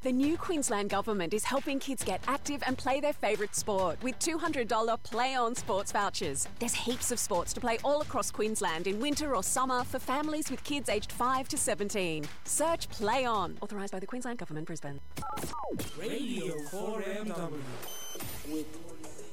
The new Queensland Government is helping kids get active and play their favourite sport with $200 Play On sports vouchers. There's heaps of sports to play all across Queensland in winter or summer for families with kids aged 5 to 17. Search Play On. Authorised by the Queensland Government, Brisbane. Radio 4MW with